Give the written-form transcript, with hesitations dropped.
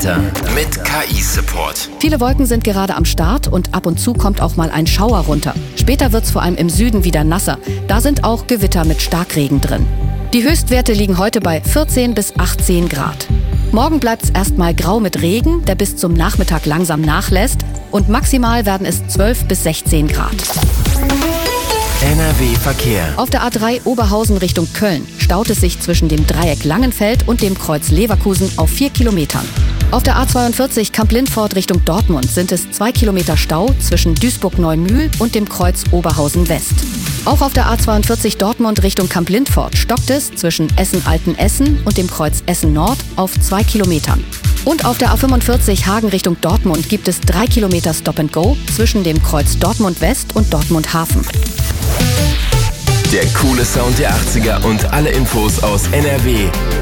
Wetter mit KI-Support. Viele Wolken sind gerade am Start und ab und zu kommt auch mal ein Schauer runter. Später wird's vor allem im Süden wieder nasser. Da sind auch Gewitter mit Starkregen drin. Die Höchstwerte liegen heute bei 14 bis 18 Grad. Morgen bleibt's erstmal grau mit Regen, der bis zum Nachmittag langsam nachlässt. Und maximal werden es 12 bis 16 Grad. NRW-Verkehr. Auf der A3 Oberhausen Richtung Köln staut es sich zwischen dem Dreieck Langenfeld und dem Kreuz Leverkusen auf 4 Kilometern. Auf der A42 Kamp-Lintfort Richtung Dortmund sind es 2 Kilometer Stau zwischen Duisburg-Neumühl und dem Kreuz Oberhausen West. Auch auf der A42 Dortmund Richtung Kamp-Lintfort stockt es zwischen Essen-Altenessen und dem Kreuz Essen-Nord auf 2 Kilometern. Und auf der A45 Hagen Richtung Dortmund gibt es 3 Kilometer Stop-and-Go zwischen dem Kreuz Dortmund West und Dortmund Hafen. Der coole Sound der 80er und alle Infos aus NRW